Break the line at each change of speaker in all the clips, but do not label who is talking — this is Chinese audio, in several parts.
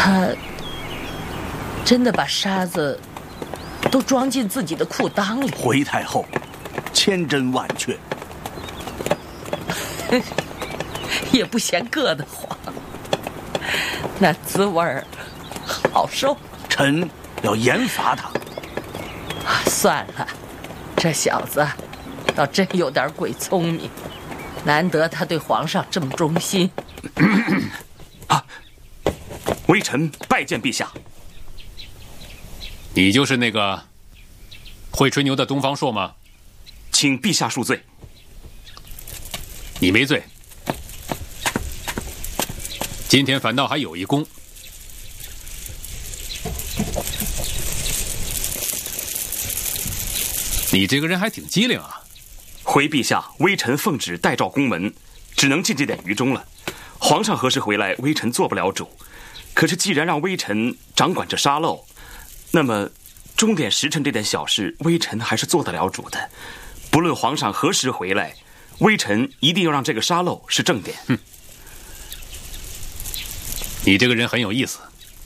他真的把沙子都装进自己的裤裆里。
回太后，千真万确，
也不嫌硌得慌，那滋味儿好受。
臣要严罚他。
算了，这小子倒真有点鬼聪明，难得他对皇上这么忠心。
微臣拜见陛下。
你就是那个会吹牛的东方朔吗？
请陛下恕罪。
你没罪，今天反倒还有一功。你这个人还挺机灵啊！
回陛下，微臣奉旨代召宫门，只能尽这点愚忠了。皇上何时回来，微臣做不了主。可是既然让微臣掌管这沙漏，那么钟点时辰这点小事，微臣还是做得了主的。不论皇上何时回来，微臣一定要让这个沙漏是正点。
你这个人很有意思。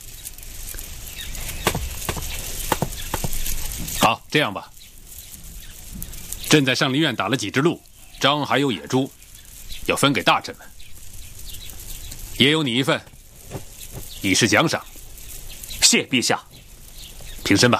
好，这样吧，朕在上林苑打了几只鹿，章还有野猪，要分给大臣们，也有你一份，以示奖赏。
谢陛下。
平身吧。